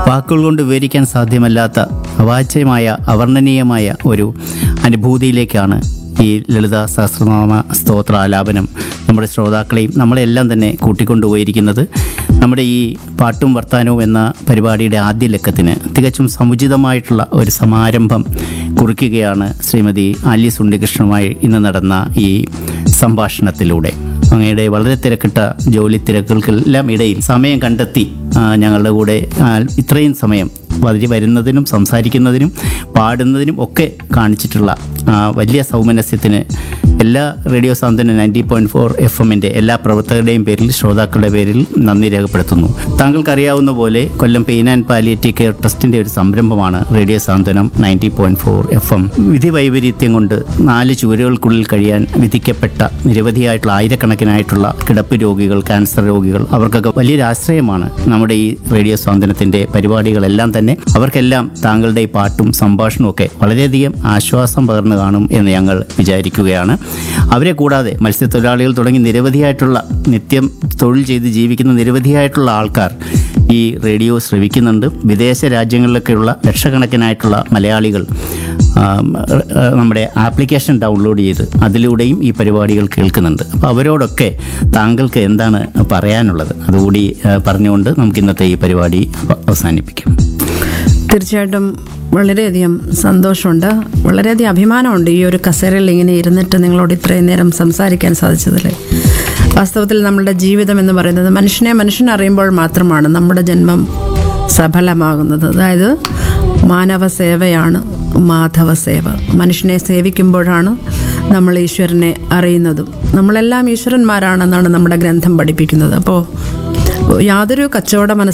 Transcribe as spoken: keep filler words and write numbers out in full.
വാക്കുകൾ കൊണ്ട് വിവരിക്കാൻ സാധ്യമല്ലാത്ത അവാച്യമായ അവർണ്ണനീയമായ ഒരു അനുഭൂതിയിലേക്കാണ് ഈ ലളിത സഹസ്രനാമ സ്തോത്ര ആലാപനം നമ്മുടെ ശ്രോതാക്കളെയും നമ്മളെല്ലാം തന്നെ കൂട്ടിക്കൊണ്ടുപോയിരിക്കുന്നത്. നമ്മുടെ ഈ പാട്ടും വർത്താനവും എന്ന പരിപാടിയുടെ ആദ്യ ലക്കത്തിന് തികച്ചും സമുചിതമായിട്ടുള്ള ഒരു സമാരംഭം കുറിക്കുകയാണ് ശ്രീമതി ആലീസ് ഉണ്ണികൃഷ്ണനുമായി ഇന്ന് നടന്ന ഈ സംഭാഷണത്തിലൂടെ. അങ്ങയുടെ വളരെ തിരക്കിട്ട ജോലി തിരക്കുകൾക്കെല്ലാം ഇടയിൽ സമയം കണ്ടെത്തി ഞങ്ങളുടെ കൂടെ ഇത്രയും സമയം വരി വരുന്നതിനും സംസാരിക്കുന്നതിനും പാടുന്നതിനും ഒക്കെ കാണിച്ചിട്ടുള്ള വലിയ സൗമനസ്യത്തിന് എല്ലാ റേഡിയോ സാന്ത്വനം നയൻറ്റി പോയിൻറ്റ് ഫോർ എഫ് എമ്മിൻ്റെ എല്ലാ പ്രവർത്തകരുടെയും പേരിൽ, ശ്രോതാക്കളുടെ പേരിൽ നന്ദി രേഖപ്പെടുത്തുന്നു. താങ്കൾക്കറിയാവുന്ന പോലെ കൊല്ലം പെയിൻ ആൻഡ് പാലിയേറ്റീവ് കെയർ ട്രസ്റ്റിൻ്റെ ഒരു സംരംഭമാണ് റേഡിയോ സാന്ത്വനം ninety point four F M. വിധി വൈപരീത്യം കൊണ്ട് നാല് ചുവരുകൾക്കുള്ളിൽ കഴിയാൻ വിധിക്കപ്പെട്ട നിരവധിയായിട്ടുള്ള ആയിരക്കണക്കിനായിട്ടുള്ള കിടപ്പ് രോഗികൾ, ക്യാൻസർ രോഗികൾ, അവർക്കൊക്കെ വലിയൊരു ആശ്രയമാണ് നമ്മുടെ ഈ റേഡിയോ സാന്ത്വനത്തിൻ്റെ പരിപാടികളെല്ലാം തന്നെ. അവർക്കെല്ലാം താങ്കളുടെ ഈ പാട്ടും സംഭാഷണവും ഒക്കെ വളരെയധികം ആശ്വാസം പകർന്നു കാണും എന്ന് ഞങ്ങൾ വിചാരിക്കുകയാണ്. അവരെ കൂടാതെ മത്സ്യത്തൊഴിലാളികൾ തുടങ്ങി നിരവധിയായിട്ടുള്ള നിത്യം തൊഴിൽ ചെയ്ത് ജീവിക്കുന്ന നിരവധിയായിട്ടുള്ള ആൾക്കാർ ഈ റേഡിയോ ശ്രവിക്കുന്നുണ്ട്. വിദേശ രാജ്യങ്ങളിലൊക്കെയുള്ള ലക്ഷക്കണക്കിനായിട്ടുള്ള മലയാളികൾ നമ്മുടെ ആപ്ലിക്കേഷൻ ഡൗൺലോഡ് ചെയ്ത് അതിലൂടെയും ഈ പരിപാടികൾ കേൾക്കുന്നുണ്ട്. അപ്പോൾ അവരോടൊക്കെ താങ്കൾക്ക് എന്താണ് പറയാനുള്ളത്? അതുകൂടി പറഞ്ഞുകൊണ്ട് നമുക്ക് ഇന്നത്തെ ഈ പരിപാടി അവസാനിപ്പിക്കാം. തീർച്ചയായിട്ടും വളരെയധികം സന്തോഷമുണ്ട്, വളരെയധികം അഭിമാനമുണ്ട് ഈ ഒരു കസേരയിൽ ഇങ്ങനെ ഇരുന്നിട്ട് നിങ്ങളോട് ഇത്രയും നേരം സംസാരിക്കാൻ സാധിച്ചതിൽ. വാസ്തവത്തിൽ നമ്മളുടെ ജീവിതം എന്ന് പറയുന്നത് മനുഷ്യനെ മനുഷ്യനെ അറിയുമ്പോൾ മാത്രമാണ് നമ്മുടെ ജന്മം സഫലമാകുന്നത്. അതായത് മാനവ സേവയാണ് മാധവ സേവ. മനുഷ്യനെ സേവിക്കുമ്പോഴാണ് നമ്മൾ ഈശ്വരനെ അറിയുന്നതും. നമ്മളെല്ലാം ഈശ്വരന്മാരാണെന്നാണ് നമ്മുടെ ഗ്രന്ഥം പഠിപ്പിക്കുന്നത്. അപ്പോൾ യാതൊരു കച്ചവട മനസ്സ്